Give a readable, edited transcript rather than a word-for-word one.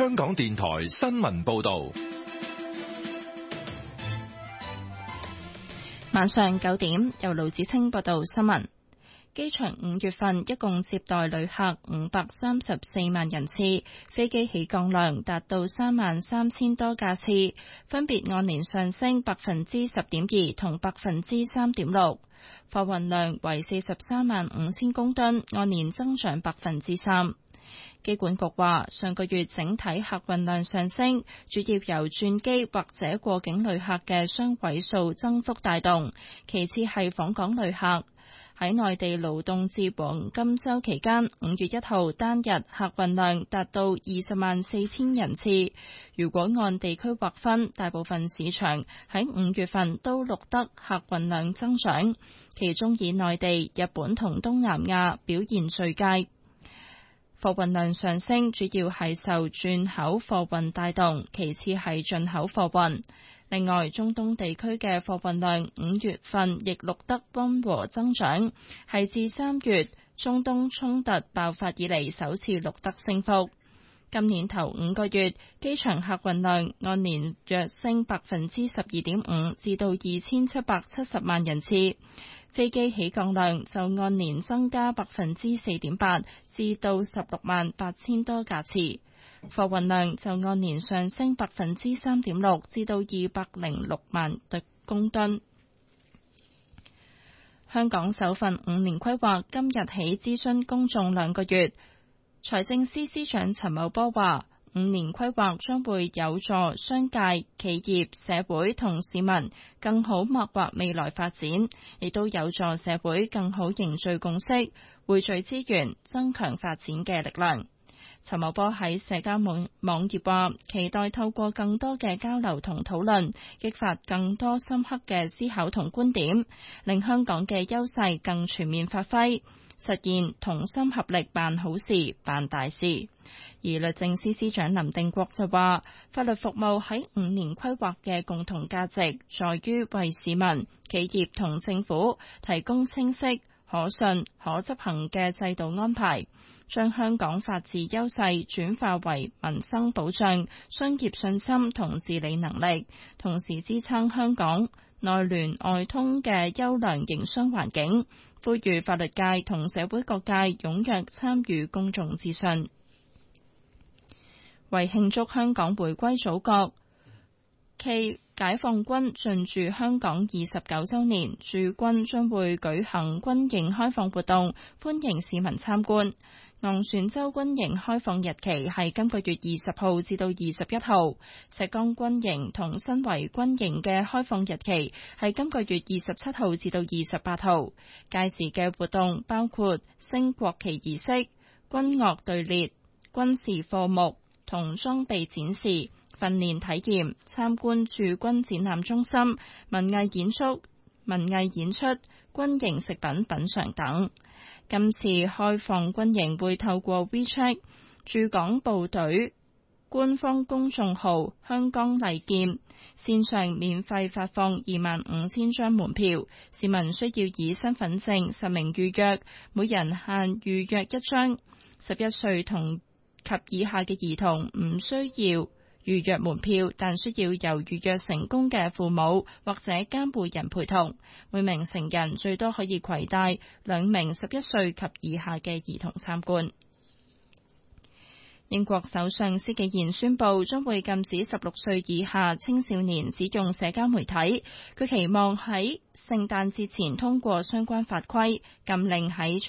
香港電台新聞報道。 晚上9點，由盧子清報道新聞。機場5月份一共接待旅客534萬人次，飛機起降量達到33000多架次，分別按年上升10.2%同3.6%。貨運量為435000公噸，按年增長3%。機管局話，上個月整體客運量上升，主要由轉機或者過境旅客嘅雙位數增幅帶動，其次係訪港旅客。喺內地勞動節黃金週期間，5月1號單日客運量達到204000人次。如果按地區劃分，大部分市場喺5月份都錄得客運量增長，其中以內地、日本同東南亞表現最佳。貨運量上升主要係受轉口貨運帶動，其次係進口貨運。另外，中東地區嘅貨運量5月份亦錄得溫和增長，係自3月中東衝突爆發以嚟首次錄得升幅。今年頭5個月，機場客運量按年躍升12.5%，至到2770萬人次。飛機起降量就按年增加4.8%，至到168000多架次。貨運量就按年上升3.6%，至到206萬公噸。香港首份5年規劃今日起諮詢公眾2個月。財政司司長陳茂波話，5年規劃將會有助商界、企業、社會同市民更好擘劃未來發展，亦都有助社會更好凝聚共識，匯聚資源，增強發展嘅力量。陳茂波喺社交網頁話，期待透過更多嘅交流同討論，激發更多深刻嘅思考同觀點，令香港嘅優勢更全面發揮，實現同心合力辦好事、辦大事。而律政司司長林定國就話，法律服務喺5年規劃嘅共同價值，在於為市民、企業同政府提供清晰、可信、可執行嘅制度安排，將香港法治優勢轉化為民生保障、商業信心同治理能力，同時支撐香港內聯外通嘅優良營商環境。呼籲法律界同社會各界踴躍參與公眾諮詢。為慶祝香港回歸祖國暨解放軍進駐香港29週年，駐軍將會舉行軍營開放活動，歡迎市民參觀。昂船洲軍營開放日期係今個月20號至到21號，石崗軍營同新圍軍營嘅開放日期係今個月27號至到28號。屆時嘅活動包括升國旗儀式、軍樂隊列、軍事課目同裝備展示、訓練體驗、參觀駐軍展覽中心、文藝演出、軍營食品品嚐等。今次開放軍營會透過 WeChat、駐港部隊官方公眾號香港禮劍線上免費發放25000張門票，市民需要以身份證實名預約，每人限預約1張。11歲同及以下嘅兒童唔需要預約門票，但需要由預約成功嘅父母或者監護人陪同。每名成人最多可以攜帶2名11歲及以下嘅兒童參觀。英國首相施紀賢宣布將會禁止16歲以下青少年使用社交媒體。佢期望喺聖誕節前通過相關法規，禁令喺